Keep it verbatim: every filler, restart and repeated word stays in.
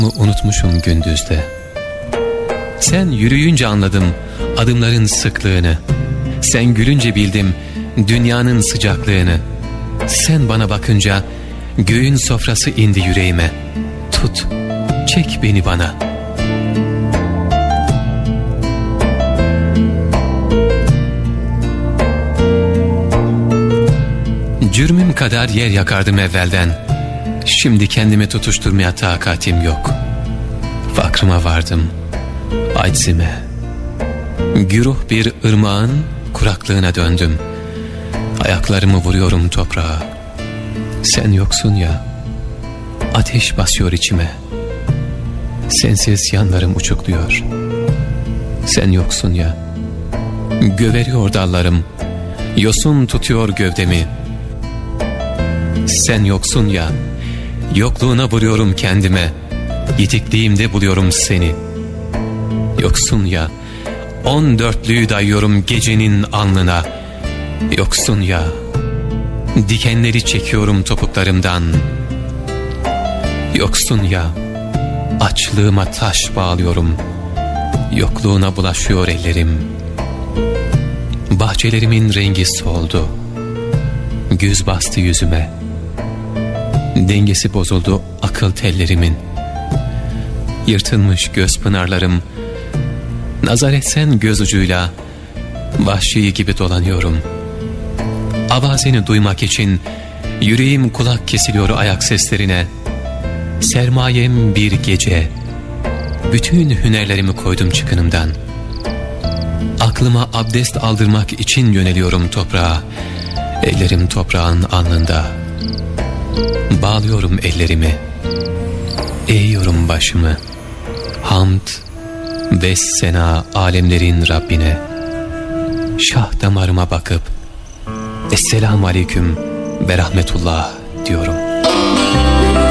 Unutmuşum gündüzde. Sen yürüyünce anladım adımların sıklığını. Sen gülünce bildim dünyanın sıcaklığını. Sen bana bakınca göğün sofrası indi yüreğime. Tut, çek beni bana. Cürmüm kadar yer yakardım evvelden. Şimdi kendimi tutuşturmaya takatim yok. Fakrıma vardım, aczime. Güruh bir ırmağın kuraklığına döndüm. Ayaklarımı vuruyorum toprağa. Sen yoksun ya, ateş basıyor içime. Sensiz yanlarım uçukluyor. Sen yoksun ya, göveriyor dallarım. Yosun tutuyor gövdemi. Sen yoksun ya, yokluğuna vuruyorum kendime. Yitikliğimde buluyorum seni. Yoksun ya, on dörtlüğü dayıyorum gecenin alnına. Yoksun ya, dikenleri çekiyorum topuklarımdan. Yoksun ya, açlığıma taş bağlıyorum. Yokluğuna bulaşıyor ellerim. Bahçelerimin rengi soldu. Güz bastı yüzüme. Dengesi bozuldu akıl tellerimin. Yırtılmış göz pınarlarım. Nazar etsen göz ucuyla vahşi gibi dolanıyorum. Avazeni duymak için yüreğim kulak kesiliyor ayak seslerine. Sermayem bir gece. Bütün hünerlerimi koydum çıkınımdan. Aklıma abdest aldırmak için yöneliyorum toprağa. Ellerim toprağın alnında. Bağlıyorum ellerimi. Eğiyorum başımı. Hamd ve sena alemlerin Rabbine. Şah damarıma bakıp Esselamu Aleyküm ve Rahmetullah diyorum.